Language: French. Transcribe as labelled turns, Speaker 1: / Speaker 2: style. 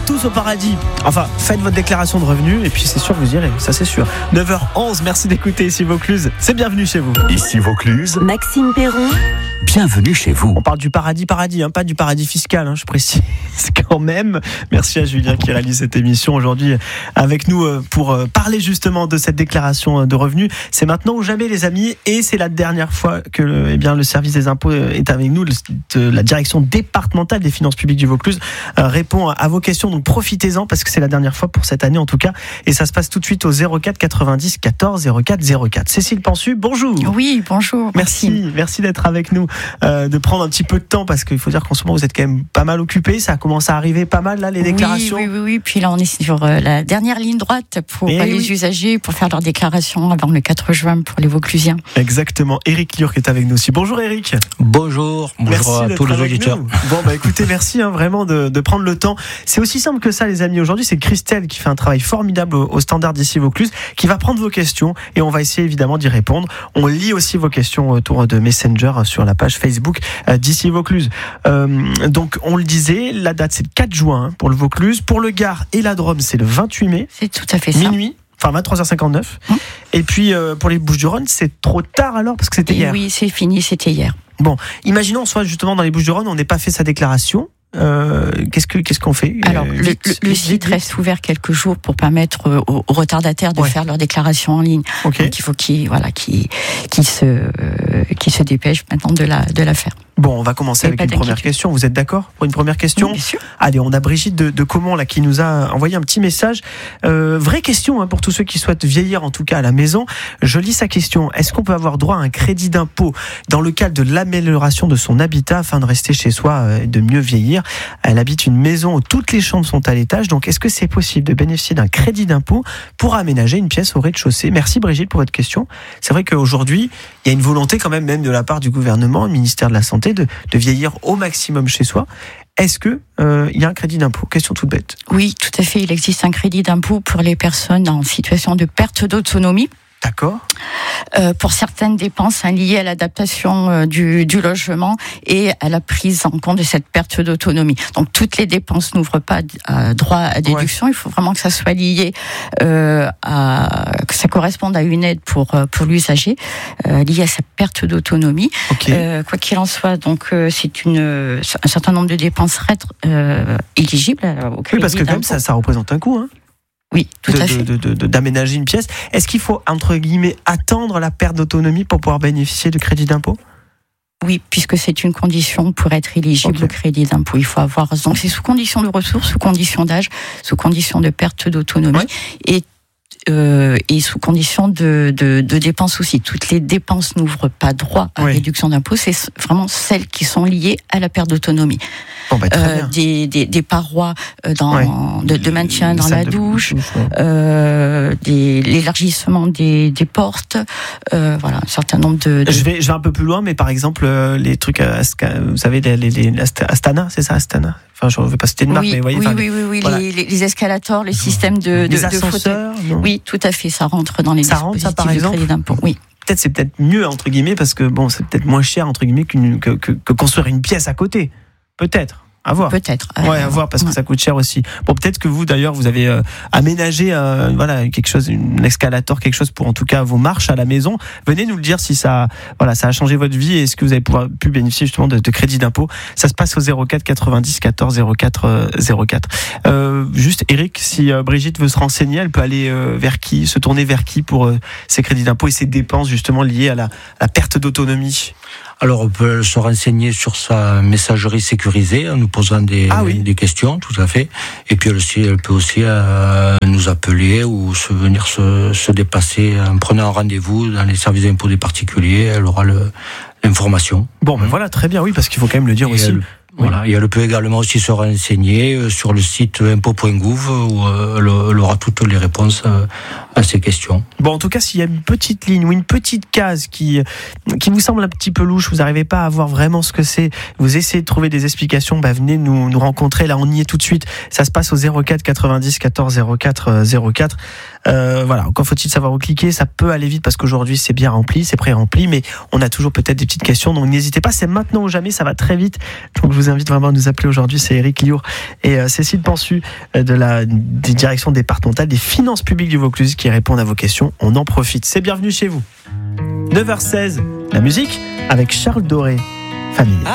Speaker 1: tous au paradis. Enfin, faites votre déclaration de revenus et puis c'est sûr que vous irez, ça c'est sûr. 9h11, merci d'écouter Ici Vaucluse. C'est bienvenue chez vous.
Speaker 2: Ici Vaucluse.
Speaker 3: Maxime Perron.
Speaker 2: Bienvenue chez vous.
Speaker 1: On parle du paradis, pas du paradis fiscal, je précise quand même. Merci à Julien qui réalise cette émission aujourd'hui avec nous pour parler justement de cette déclaration de revenus. C'est maintenant ou jamais les amis, et c'est la dernière fois que le service des impôts est avec nous. La direction départementale des finances publiques du Vaucluse répond à vos questions, donc profitez-en parce que c'est la dernière fois pour cette année en tout cas, et ça se passe tout de suite au 04 90 14 04 04. Cécile Pensu, bonjour.
Speaker 4: Oui, bonjour.
Speaker 1: Merci d'être avec nous, de prendre un petit peu de temps parce qu'il faut dire qu'en ce moment vous êtes quand même pas mal occupé, ça commence à arriver pas mal là les déclarations.
Speaker 4: Oui, puis là on est sur la dernière ligne droite pour les usagers pour faire leur déclaration avant le 4 juin pour les Vauclusiens.
Speaker 1: Exactement, Éric Liur qui est avec nous aussi. Bonjour Éric.
Speaker 5: Bonjour à tous les auditeurs.
Speaker 1: Bon écoutez, merci vraiment de prendre le temps. C'est aussi simple que ça les amis, aujourd'hui c'est Christelle qui fait un travail formidable au standard d'Ici Vaucluse, qui va prendre vos questions et on va essayer évidemment d'y répondre. On lit aussi vos questions autour de Messenger sur la page Facebook d'Ici Vaucluse. Donc on le disait, la date c'est le 4 juin pour le Vaucluse, pour le Gard et la Drôme c'est le 28 mai.
Speaker 4: C'est tout à fait ça.
Speaker 1: Minuit. Enfin 23h59. Et puis pour les Bouches-du-Rhône, c'est trop tard alors parce que c'était hier.
Speaker 4: Oui, c'est fini, c'était hier.
Speaker 1: Bon, imaginons on soit justement dans les Bouches-du-Rhône, on n'ait pas fait sa déclaration. Qu'est-ce qu'on fait?
Speaker 4: Alors, le site reste ouvert quelques jours pour permettre aux retardataires de faire leur déclaration en ligne.
Speaker 1: Okay.
Speaker 4: Donc, il faut qu'ils se dépêchent maintenant de la faire.
Speaker 1: Bon, on va commencer avec une première question. Vous êtes d'accord pour une première question?
Speaker 4: Oui, bien sûr.
Speaker 1: Allez, on a Brigitte de Caumont là qui nous a envoyé un petit message. Vraie question pour tous ceux qui souhaitent vieillir en tout cas à la maison. Je lis sa question. Est-ce qu'on peut avoir droit à un crédit d'impôt dans le cadre de l'amélioration de son habitat afin de rester chez soi et de mieux vieillir? Elle habite une maison où toutes les chambres sont à l'étage. Donc, est-ce que c'est possible de bénéficier d'un crédit d'impôt pour aménager une pièce au rez-de-chaussée? Merci Brigitte pour votre question. C'est vrai qu'aujourd'hui, il y a une volonté quand même de la part du gouvernement, du ministère de la Santé, de vieillir au maximum chez soi. Est-ce que il y a un crédit d'impôt? Question toute bête.
Speaker 4: Oui, tout à fait. Il existe un crédit d'impôt pour les personnes en situation de perte d'autonomie.
Speaker 1: D'accord.
Speaker 4: Pour certaines dépenses liées à l'adaptation du logement et à la prise en compte de cette perte d'autonomie. Donc toutes les dépenses n'ouvrent pas droit à déduction. Il faut vraiment que ça soit lié que ça corresponde à une aide pour l'usager liée à sa perte d'autonomie.
Speaker 1: Okay.
Speaker 4: Quoi qu'il en soit, donc c'est un certain nombre de dépenses éligibles au crédit.
Speaker 1: Oui, parce que quand même ça représente un coût.
Speaker 4: Oui, tout à fait.
Speaker 1: D'aménager une pièce. Est-ce qu'il faut, entre guillemets, attendre la perte d'autonomie pour pouvoir bénéficier du crédit d'impôt?
Speaker 4: Oui, puisque c'est une condition pour être éligible au crédit d'impôt. Il faut avoir, donc c'est sous condition de ressources, sous condition d'âge, sous condition de perte d'autonomie et sous condition de dépenses aussi. Toutes les dépenses n'ouvrent pas droit à réduction d'impôt, c'est vraiment celles qui sont liées à la perte d'autonomie. Des parois de maintien dans la douche, l'élargissement des portes, un certain nombre de...
Speaker 1: Je vais un peu plus loin, mais par exemple, les trucs, vous savez, les Astana, c'est ça, Astana? Enfin, je ne veux pas citer de marque, mais voyez.
Speaker 4: Oui, voilà. les escalators, le système de
Speaker 1: ascenseurs.
Speaker 4: Oui, tout à fait, ça rentre dans les dispositifs de crédit d'impôt. Oui.
Speaker 1: C'est peut-être mieux, entre guillemets, parce que c'est peut-être moins cher, entre guillemets, que construire une pièce à côté. Peut-être. À voir.
Speaker 4: Peut-être.
Speaker 1: À voir parce que ça coûte cher aussi. Bon, peut-être que vous d'ailleurs vous avez aménagé quelque chose, un escalator, quelque chose pour en tout cas vos marches à la maison. Venez nous le dire si ça a changé votre vie et est-ce que vous avez pu bénéficier justement de crédit d'impôt. Ça se passe au 04 90 14 04 04. Juste Eric, si Brigitte veut se renseigner, elle peut aller se tourner vers qui pour ses crédits d'impôt et ses dépenses justement liées à la perte d'autonomie?
Speaker 5: Alors, on peut se renseigner sur sa messagerie sécurisée en nous posant des questions, tout à fait. Et puis, elle peut aussi nous appeler ou venir se déplacer en prenant un rendez-vous dans les services d'impôt des particuliers. Elle aura l'information.
Speaker 1: Bon, voilà, très bien, oui, parce qu'il faut quand même le dire aussi.
Speaker 5: Et elle peut également aussi se renseigner sur le site impôt.gouv où elle aura toutes les réponses à ces questions.
Speaker 1: Bon, en tout cas, s'il y a une petite ligne ou une petite case qui vous semble un petit peu louche, vous n'arrivez pas à voir vraiment ce que c'est, vous essayez de trouver des explications, venez nous rencontrer. Là, on y est tout de suite. Ça se passe au 04 90 14 04 04. Encore faut-il savoir où cliquer. Ça peut aller vite parce qu'aujourd'hui, c'est bien rempli, c'est pré-rempli, mais on a toujours peut-être des petites questions. Donc, n'hésitez pas, c'est maintenant ou jamais, ça va très vite. Donc, je vous vous invite vraiment à nous appeler aujourd'hui, c'est Eric Liour et Cécile Pensu des directions départementales des finances publiques du Vaucluse qui répondent à vos questions. On en profite. C'est bienvenue chez vous. 9h16, la musique avec Charles Doré. Famille.